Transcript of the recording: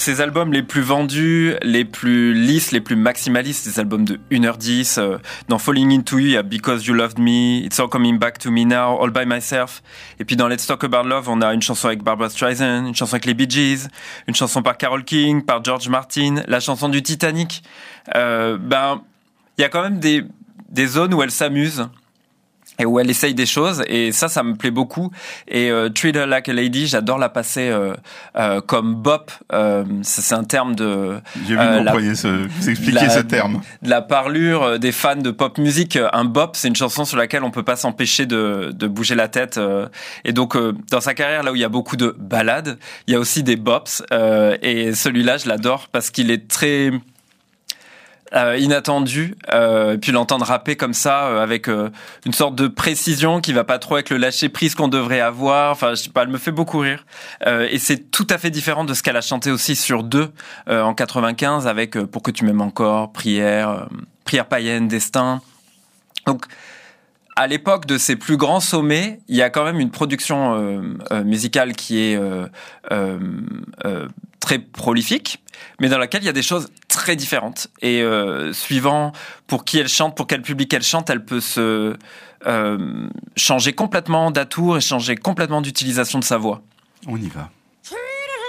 Ses albums les plus vendus, les plus lisses, les plus maximalistes, des albums de 1h10. Dans Falling Into You, il y a Because You Loved Me, It's All Coming Back to Me Now, All By Myself. Et puis dans Let's Talk About Love, on a une chanson avec Barbra Streisand, une chanson avec les Bee Gees, une chanson par Carole King, par George Martin, la chanson du Titanic. Il y a quand même des zones où elle s'amuse. Et où elle essaye des choses, et ça me plaît beaucoup. Et Treat Her Like a Lady, j'adore la passer comme bop. C'est un terme de... J'ai vu vous expliquer ce terme. De la parlure des fans de pop music. Un bop, c'est une chanson sur laquelle on peut pas s'empêcher de bouger la tête. Et donc, dans sa carrière, là où il y a beaucoup de ballades, il y a aussi des bops. Et celui-là, je l'adore parce qu'il est très... inattendu, puis l'entendre rapper comme ça avec une sorte de précision qui va pas trop avec le lâcher prise qu'on devrait avoir. Enfin, je sais pas, elle me fait beaucoup rire. Et c'est tout à fait différent de ce qu'elle a chanté aussi sur 2 en 95 avec Pour que tu m'aimes encore, Prière païenne, Destin. Donc à l'époque de ses plus grands sommets, il y a quand même une production musicale qui est très prolifique, mais dans laquelle il y a des choses très différentes. Et suivant pour qui elle chante, pour quel public elle chante, elle peut se changer complètement d'atour et changer complètement d'utilisation de sa voix. On y va.